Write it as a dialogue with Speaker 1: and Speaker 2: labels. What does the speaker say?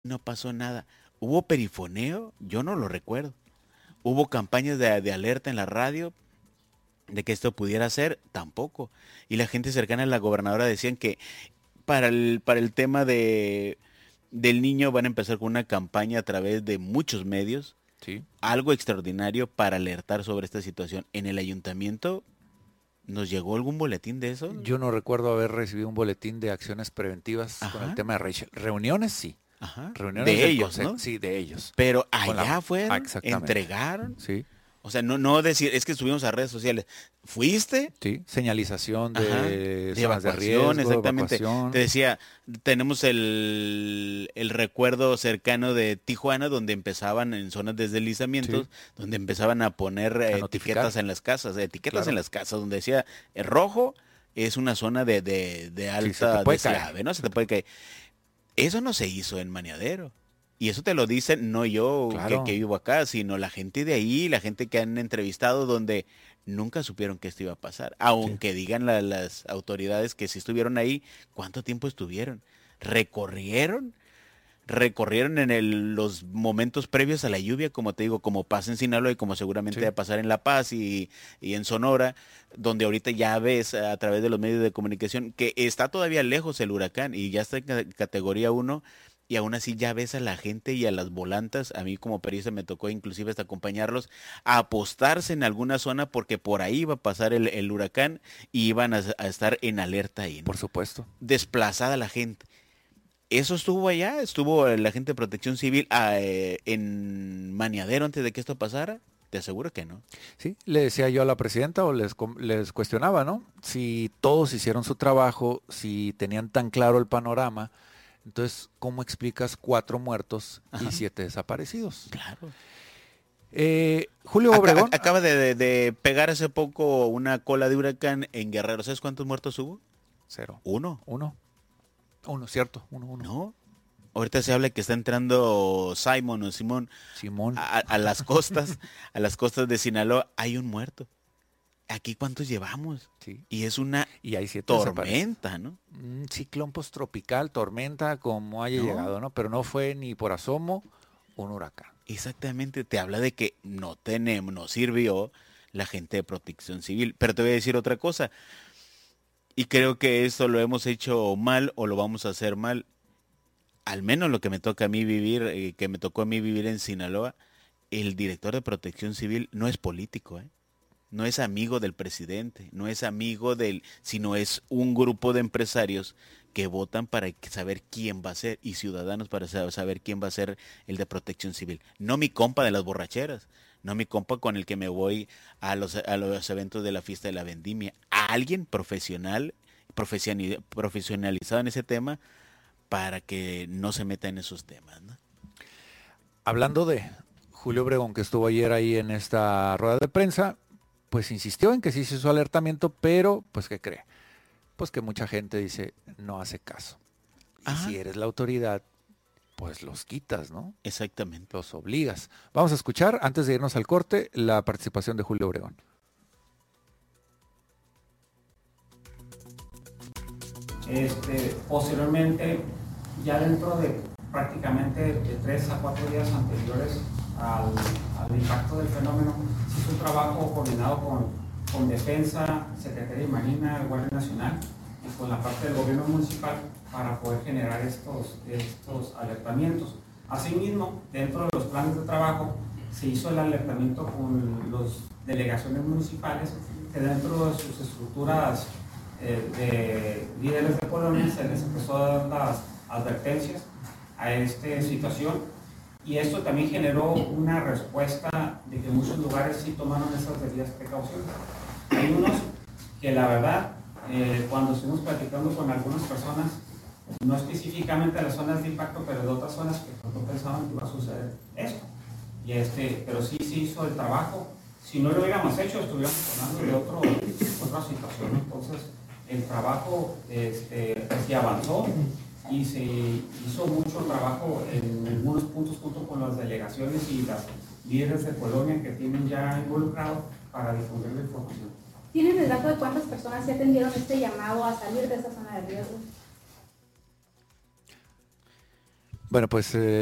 Speaker 1: no pasó nada. ¿Hubo perifoneo? Yo no lo recuerdo. ¿Hubo campañas de alerta en la radio de que esto pudiera ser? Tampoco. Y la gente cercana a la gobernadora decían que para el tema del niño van a empezar con una campaña a través de muchos medios,
Speaker 2: Sí.
Speaker 1: algo extraordinario para alertar sobre esta situación. En el ayuntamiento, ¿nos llegó algún boletín de eso?
Speaker 2: Yo no recuerdo haber recibido un boletín de acciones preventivas con el
Speaker 1: Ajá,
Speaker 2: tema de Rachel. Reuniones sí.
Speaker 1: ajá.
Speaker 2: Reuniones
Speaker 1: De
Speaker 2: del
Speaker 1: ellos,
Speaker 2: consejo,
Speaker 1: ¿no?
Speaker 2: sí, de ellos.
Speaker 1: Pero
Speaker 2: Con la
Speaker 1: allá fueron,
Speaker 2: exactamente.
Speaker 1: entregaron.
Speaker 2: Sí.
Speaker 1: O sea, no decir, es que subimos a redes sociales. ¿Fuiste?
Speaker 2: Sí, señalización
Speaker 1: Ajá.
Speaker 2: de
Speaker 1: De
Speaker 2: zonas de
Speaker 1: evacuación,
Speaker 2: riesgo,
Speaker 1: exactamente. Te
Speaker 2: evacuación.
Speaker 1: decía, tenemos el recuerdo cercano de Tijuana, donde empezaban en zonas de
Speaker 2: Sí,
Speaker 1: deslizamientos, donde empezaban a poner
Speaker 2: a
Speaker 1: etiquetas
Speaker 2: notificar,
Speaker 1: en las casas, etiquetas en
Speaker 2: claro.
Speaker 1: las casas, donde decía, rojo es una zona de
Speaker 2: Sí, se te
Speaker 1: alta
Speaker 2: puede caer.
Speaker 1: deslave, ¿no? Se
Speaker 2: Se
Speaker 1: te
Speaker 2: te-
Speaker 1: puede caer. Eso no se hizo en Maniadero. Y eso te lo dicen no yo que
Speaker 2: Claro,
Speaker 1: vivo acá, sino la gente de ahí, la gente que han entrevistado donde nunca supieron que esto iba a pasar.
Speaker 2: sí.
Speaker 1: Aunque digan las autoridades que si estuvieron ahí, ¿cuánto tiempo estuvieron? ¿Recorrieron? Recorrieron en los momentos previos a la lluvia, como te digo, como pasa en Sinaloa y como seguramente va
Speaker 2: Sí,
Speaker 1: a pasar en La Paz y en Sonora, donde ahorita ya ves a través de los medios de comunicación que está todavía lejos el huracán y ya está en categoría uno y aún así ya ves a la gente y a las volantas, a mí como periodista me tocó inclusive hasta acompañarlos a apostarse en alguna zona porque por ahí iba a pasar el huracán y iban a estar en alerta ahí,
Speaker 2: por
Speaker 1: ¿no?
Speaker 2: supuesto.
Speaker 1: Desplazada la gente. Eso estuvo allá, estuvo la gente de Protección Civil en Maniadero antes de que esto pasara. Te aseguro que no.
Speaker 2: Sí, le decía yo a la presidenta o les cuestionaba, ¿no? Si todos hicieron su trabajo, si tenían tan claro el panorama, entonces, ¿cómo explicas 4 muertos y
Speaker 1: Ajá,
Speaker 2: 7 desaparecidos?
Speaker 1: claro.
Speaker 2: Julio Obregón,
Speaker 1: Acaba de pegar hace poco una cola de huracán en Guerrero. ¿Sabes cuántos muertos hubo?
Speaker 2: 0,
Speaker 1: Uno.
Speaker 2: 1, 1, cierto, 1, 1.
Speaker 1: No. Ahorita se habla que está entrando Simon o Simón
Speaker 2: Simón,
Speaker 1: a a las costas de Sinaloa. Hay un muerto. ¿Aquí cuántos llevamos?
Speaker 2: sí.
Speaker 1: Y es una
Speaker 2: Y hay 7 desaparecidos.
Speaker 1: tormenta, ¿no?
Speaker 2: Un ciclón posttropical, tormenta, como haya
Speaker 1: No.
Speaker 2: llegado, ¿no? Pero no fue ni por asomo un huracán.
Speaker 1: Exactamente, te habla de que no tenemos, no sirvió la gente de Protección Civil. Pero te voy a decir otra cosa, y creo que esto lo hemos hecho mal o lo vamos a hacer mal. Al menos lo que me toca a mí vivir, que me tocó a mí vivir en Sinaloa, el director de Protección Civil no es político, ¿eh? No es amigo del presidente, no es amigo sino es un grupo de empresarios que votan para saber quién va a ser y ciudadanos para saber quién va a ser el de Protección Civil. No mi compa de las borracheras, no mi compa con el que me voy a los eventos de la fiesta de la vendimia. A alguien profesional, profesionalizado en ese tema para que no se meta en esos temas, ¿no?
Speaker 2: Hablando de Julio Obregón, que estuvo ayer ahí en esta rueda de prensa, pues insistió en que sí se hizo alertamiento, pero pues ¿qué cree? Pues que mucha gente dice, no hace caso. Y
Speaker 1: Ajá,
Speaker 2: si eres la autoridad, pues los quitas, ¿no?
Speaker 1: exactamente.
Speaker 2: Los obligas. Vamos a escuchar, antes de irnos al corte, la participación de Julio Obregón.
Speaker 3: Posteriormente, ya dentro de prácticamente de 3 a 4 días anteriores al impacto del fenómeno, se hizo un trabajo coordinado con Defensa, Secretaría de Marina, Guardia Nacional y con la parte del gobierno municipal para poder generar estos alertamientos. Asimismo, dentro de los planes de trabajo se hizo el alertamiento con las delegaciones municipales que dentro de sus estructuras de líderes de colonia se les empezó a dar las advertencias a esta situación y esto también generó una respuesta de que muchos lugares sí tomaron esas debidas precauciones. Hay unos que la verdad, cuando estuvimos platicando con algunas personas, no específicamente de las zonas de impacto, pero de otras zonas que no pensaban que iba a suceder esto. Pero sí se hizo el trabajo. Si no lo hubiéramos hecho, estuviéramos hablando de otra situación. Entonces, el trabajo se avanzó y se hizo mucho trabajo en algunos puntos junto con las delegaciones y las líderes de colonia que tienen ya involucrado para difundir la información.
Speaker 4: ¿Tienen el dato de cuántas personas se atendieron este llamado a salir de esa zona de riesgo?
Speaker 2: Bueno, pues